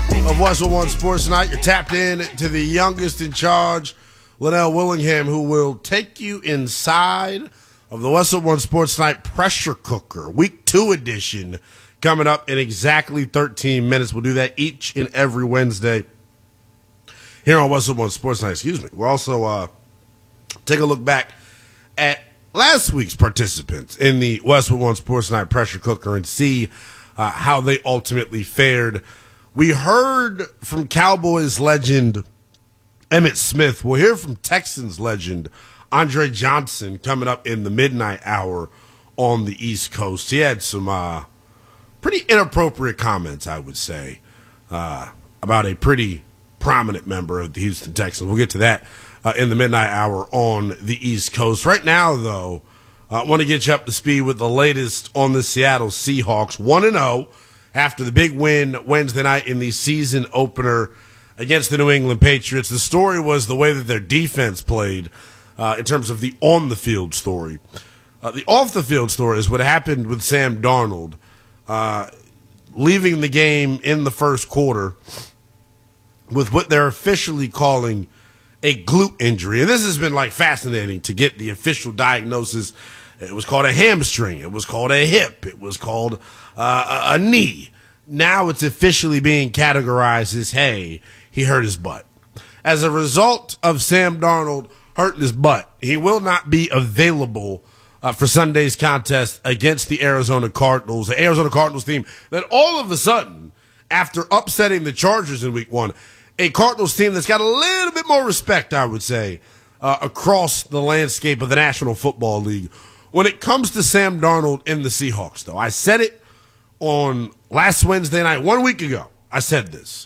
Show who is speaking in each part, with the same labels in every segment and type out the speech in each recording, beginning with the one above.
Speaker 1: of Westwood One Sports Night. You're tapped in to the youngest in charge, Linnell Willingham, who will take you inside of the Westwood One Sports Night Pressure Cooker, Week 2 edition, coming up in exactly 13 minutes. We'll do that each and every Wednesday here on Westwood One Sports Night. We'll also take a look back at last week's participants in the Westwood One Sports Night Pressure Cooker and see how they ultimately fared. We heard from Cowboys legend Emmitt Smith. We'll hear from Texans legend Andre Johnson coming up in the midnight hour on the East Coast. He had some pretty inappropriate comments, I would say, about a pretty prominent member of the Houston Texans. We'll get to that in the midnight hour on the East Coast. Right now, though, I want to get you up to speed with the latest on the Seattle Seahawks. 1-0 after the big win Wednesday night in the season opener against the New England Patriots. The story was the way that their defense played in terms of the on-the-field story. The off-the-field story is what happened with Sam Darnold leaving the game in the first quarter with what they're officially calling a glute injury. And this has been fascinating to get the official diagnosis. It was called a hamstring. It was called a hip. It was called a knee. Now it's officially being categorized as, hey, he hurt his butt. As a result of Sam Darnold hurting his butt, he will not be available for Sunday's contest against the Arizona Cardinals. The Arizona Cardinals team that all of a sudden, after upsetting the Chargers in Week 1, a Cardinals team that's got a little bit more respect, I would say, across the landscape of the National Football League. When it comes to Sam Darnold and the Seahawks, though, I said it on last Wednesday night, 1 week ago. I said this.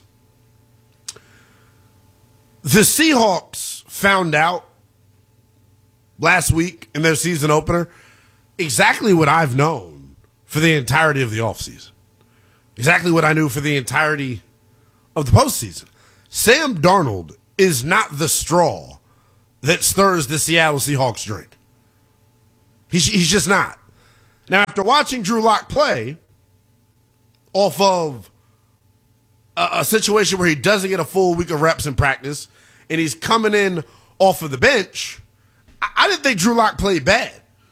Speaker 1: The Seahawks found out last week in their season opener exactly what I've known for the entirety of the offseason. Exactly what I knew for the entirety of the postseason. Sam Darnold is not the straw that stirs the Seattle Seahawks drink. He's just not. Now, after watching Drew Lock play off of a situation where he doesn't get a full week of reps in practice and he's coming in off of the bench, I didn't think Drew Lock played bad.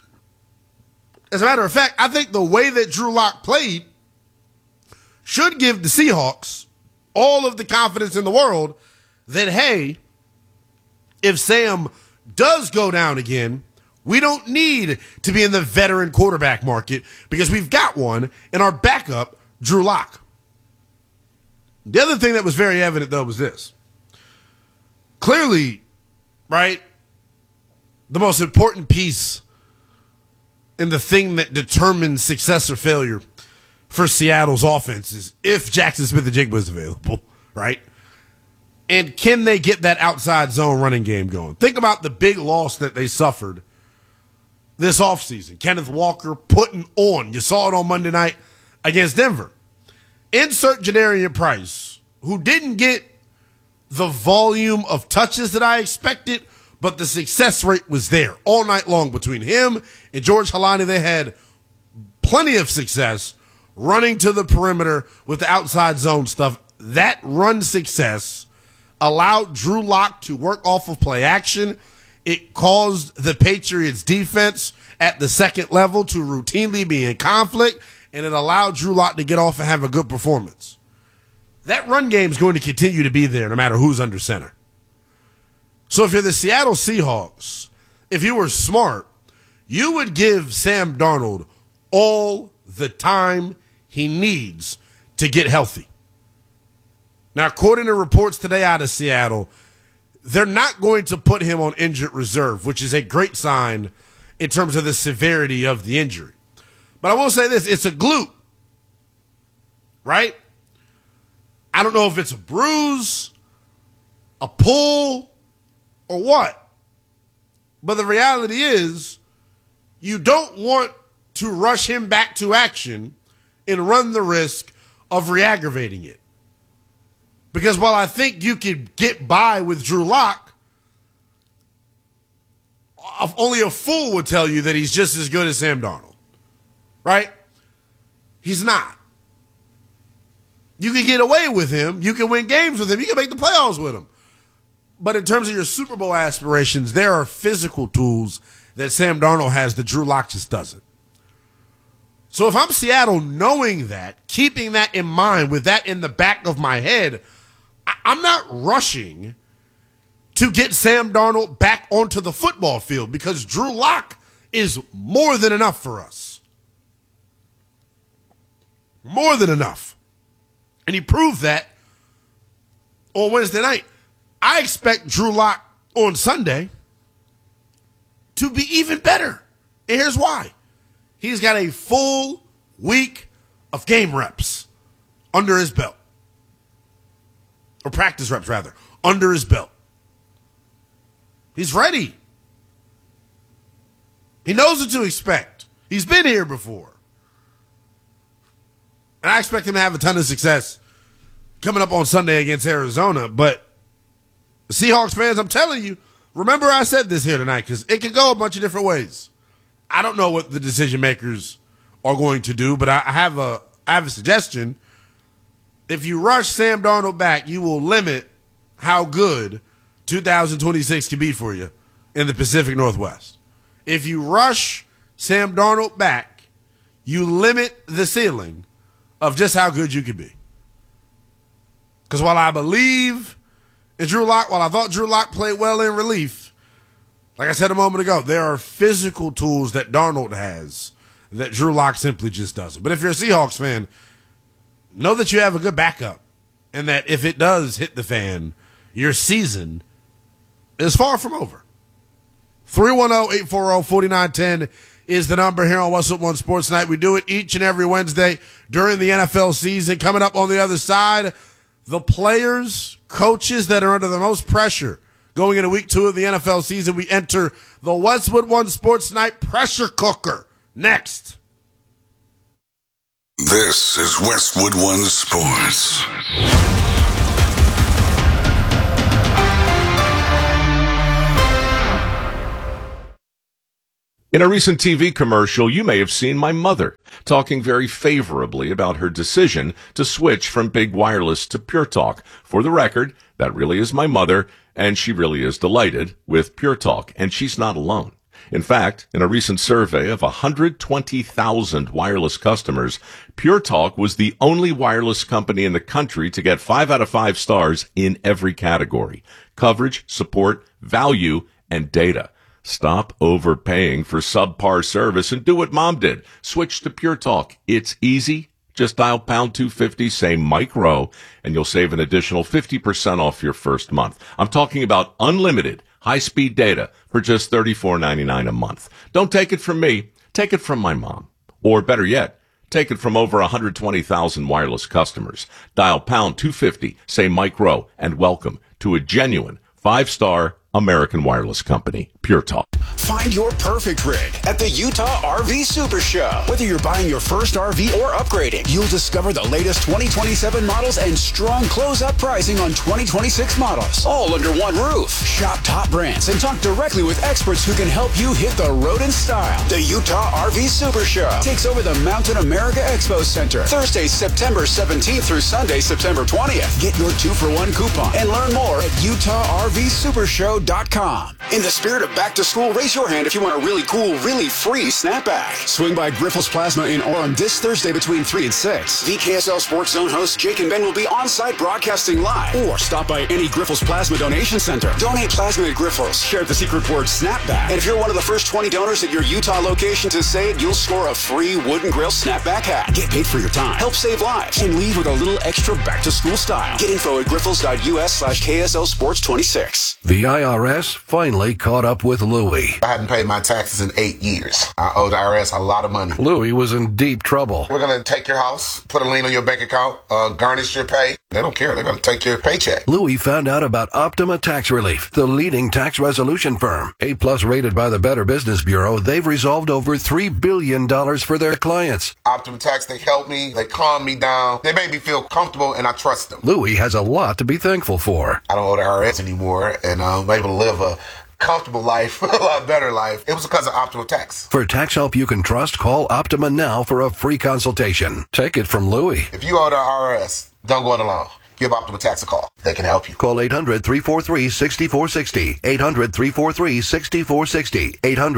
Speaker 1: As a matter of fact, I think the way that Drew Lock played should give the Seahawks all of the confidence in the world that, hey, if Sam does go down again, we don't need to be in the veteran quarterback market because we've got one in our backup, Drew Lock. The other thing that was very evident, though, was this. Clearly, right, the most important piece and the thing that determines success or failure for Seattle's offense is if Jackson Smith-Njigba is available, right? And can they get that outside zone running game going? Think about the big loss that they suffered this offseason. Kenneth Walker putting on. You saw it on Monday night against Denver. Insert Jadarian Price, who didn't get the volume of touches that I expected, but the success rate was there all night long between him and George Halani. They had plenty of success running to the perimeter with the outside zone stuff. That run success allowed Drew Lock to work off of play action. It caused the Patriots defense at the second level to routinely be in conflict, and it allowed Drew Lock to get off and have a good performance. That run game is going to continue to be there no matter who's under center. So if you're the Seattle Seahawks, if you were smart, you would give Sam Darnold all the time he needs to get healthy. Now, according to reports today out of Seattle, they're not going to put him on injured reserve, which is a great sign in terms of the severity of the injury. But I will say this, it's a glute, right? I don't know if it's a bruise, a pull, or what. But the reality is, you don't want to rush him back to action and run the risk of re-aggravating it. Because while I think you could get by with Drew Lock, only a fool would tell you that he's just as good as Sam Darnold. Right? He's not. You can get away with him. You can win games with him. You can make the playoffs with him. But in terms of your Super Bowl aspirations, there are physical tools that Sam Darnold has that Drew Lock just doesn't. So if I'm Seattle, knowing that, keeping that in mind, with that in the back of my head, I'm not rushing to get Sam Darnold back onto the football field because Drew Lock is more than enough for us. More than enough. And he proved that on Wednesday night. I expect Drew Lock on Sunday to be even better. And here's why. He's got a full week of game reps under his belt. Or practice reps, rather, under his belt. He's ready. He knows what to expect. He's been here before. And I expect him to have a ton of success coming up on Sunday against Arizona. But Seahawks fans, I'm telling you, remember I said this here tonight because it could go a bunch of different ways. I don't know what the decision makers are going to do, but I have a suggestion. If you rush Sam Darnold back, you will limit how good 2026 can be for you in the Pacific Northwest. If you rush Sam Darnold back, you limit the ceiling of just how good you can be. Because while I believe in Drew Lock, while I thought Drew Lock played well in relief, like I said a moment ago, there are physical tools that Darnold has that Drew Lock simply just doesn't. But if you're a Seahawks fan, know that you have a good backup and that if it does hit the fan, your season is far from over. 310-840-4910 is the number here on What's Up One Sports Night. We do it each and every Wednesday during the NFL season. Coming up on the other side, the players, coaches that are under the most pressure going into week 2 of the NFL season. We enter the Westwood One Sports Night pressure cooker next.
Speaker 2: This is Westwood One Sports.
Speaker 3: In a recent TV commercial, you may have seen my mother talking very favorably about her decision to switch from Big Wireless to Pure Talk. For the record, that really is my mother, and she really is delighted with Pure Talk, and she's not alone. In fact, in a recent survey of 120,000 wireless customers, Pure Talk was the only wireless company in the country to get 5 out of 5 stars in every category: coverage, support, value, and data. Stop overpaying for subpar service and do what Mom did. Switch to Pure Talk. It's easy. Just dial pound 250, say Mike Rowe, and you'll save an additional 50% off your first month. I'm talking about unlimited high-speed data for just $34.99 a month. Don't take it from me. Take it from my mom. Or better yet, take it from over 120,000 wireless customers. Dial pound 250, say Mike Rowe, and welcome to a genuine 5-star American wireless company, Pure Talk.
Speaker 4: Find your perfect rig at the Utah RV Super Show. Whether you're buying your first RV or upgrading, you'll discover the latest 2027 models and strong close-up pricing on 2026 models, all under one roof. Shop top brands and talk directly with experts who can help you hit the road in style. The Utah RV Super Show takes over the Mountain America Expo Center Thursday, September 17th through Sunday, September 20th. Get your 2-for-1 coupon and learn more at UtahRVSupershow.com. In the spirit of back to school, raise your hand if you want a really cool, really free snapback. Swing by Grifols Plasma in Orem this Thursday between 3 and 6. VKSL Sports Zone host Jake and Ben will be on site broadcasting live. Or stop by any Grifols Plasma donation center. Donate plasma at Grifols. Share the secret word snapback. And if you're one of the first 20 donors at your Utah location to say it, you'll score a free Wooden Grill snapback hat. Get paid for your time. Help save lives. And leave with a little extra back to school style. Get info at grifols.us/KSL Sports 26.
Speaker 5: The IRS finally caught up with Louie.
Speaker 6: I hadn't paid my taxes in 8 years. I owed the IRS a lot of money.
Speaker 5: Louie was in deep trouble.
Speaker 6: We're going to take your house, put a lien on your bank account, garnish your pay. They don't care. They're going to take your paycheck.
Speaker 5: Louie found out about Optima Tax Relief, the leading tax resolution firm. A+ rated by the Better Business Bureau, they've resolved over $3 billion for their clients.
Speaker 6: Optima Tax, they helped me. They calmed me down. They made me feel comfortable, and I trust them.
Speaker 5: Louie has a lot to be thankful for.
Speaker 6: I don't owe the IRS anymore, and I'm able to live a comfortable life, a lot better life. It was because of Optima Tax.
Speaker 5: For tax help you can trust, call Optima now for a free consultation. Take it from Louie.
Speaker 6: If you owe the IRS, don't go it alone. Give Optima Tax a call. They can help you.
Speaker 5: Call 800-343-6460. 800-343-6460.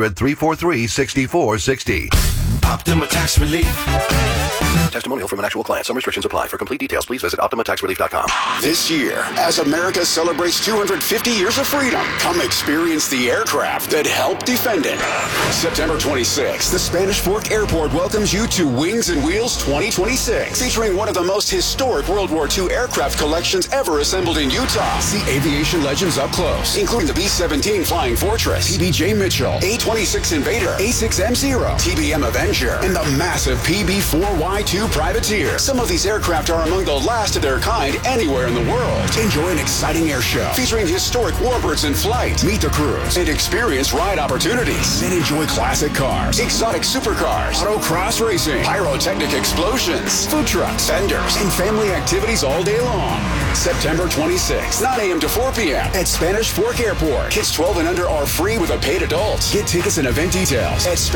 Speaker 5: 800-343-6460.
Speaker 7: Optima Tax Relief.
Speaker 5: Testimonial from an actual client. Some restrictions apply. For complete details, please visit OptimaTaxRelief.com.
Speaker 4: This year, as America celebrates 250 years of freedom, come experience the aircraft that helped defend it. September 26th, the Spanish Fork Airport welcomes you to Wings and Wheels 2026, featuring one of the most historic World War II aircraft collections ever assembled in Utah. See aviation legends up close, including the B-17 Flying Fortress, PBJ Mitchell, A-26 Invader, A-6M0, TBM Avenger, and the massive PB-4Y2 Privateer. Some of these aircraft are among the last of their kind anywhere in the world. Enjoy an exciting air show featuring historic warbirds in flight. Meet the crews and experience ride opportunities. Then enjoy classic cars, exotic supercars, autocross racing, pyrotechnic explosions, food trucks, vendors, and family activities all day long. September 26th, 9 a.m. to 4 p.m. at Spanish Fork Airport. Kids 12 and under are free with a paid adult. Get tickets and event details at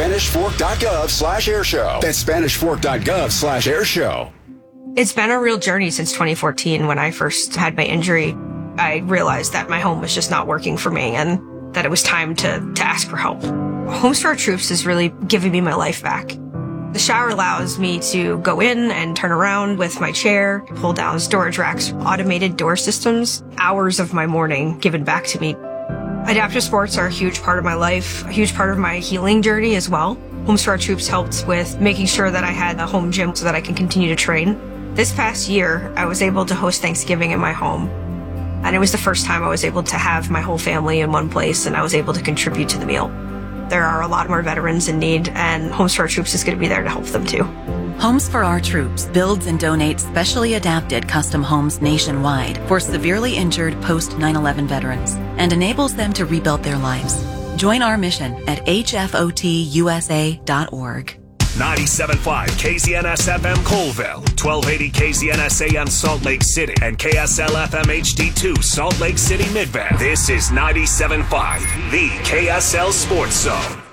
Speaker 4: SpanishFork.gov/airshow. That's SpanishFork.gov/airshow.
Speaker 8: It's been a real journey since 2014 when I first had my injury. I realized that my home was just not working for me and that it was time to ask for help. Homes for Our Troops is really giving me my life back. The shower allows me to go in and turn around with my chair, pull down storage racks, automated door systems, hours of my morning given back to me. Adaptive sports are a huge part of my life, a huge part of my healing journey as well. Homes for Our Troops helped with making sure that I had a home gym so that I can continue to train. This past year, I was able to host Thanksgiving in my home. And it was the first time I was able to have my whole family in one place and I was able to contribute to the meal. There are a lot more veterans in need, and Homes for Our Troops is going to be there to help them too.
Speaker 9: Homes for Our Troops builds and donates specially adapted custom homes nationwide for severely injured post 9/11 veterans and enables them to rebuild their lives. Join our mission at hfotusa.org.
Speaker 7: 97.5 KZNS FM Colville, 1280 KZNS AM Salt Lake City, and KSL FM HD2 Salt Lake City Midvale. This is 97.5, the KSL Sports Zone.